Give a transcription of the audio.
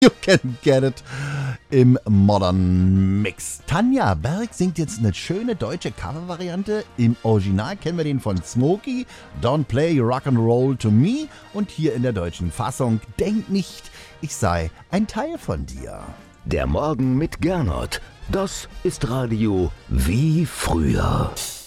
You Can Get It im Modern Mix. Tanja Berg singt jetzt eine schöne deutsche Covervariante. Im Original kennen wir den von Smokey, Don't Play Rock'n'Roll to Me, und hier in der deutschen Fassung Denk nicht, ich sei ein Teil von dir. Der Morgen mit Gernot, das ist Radio wie früher.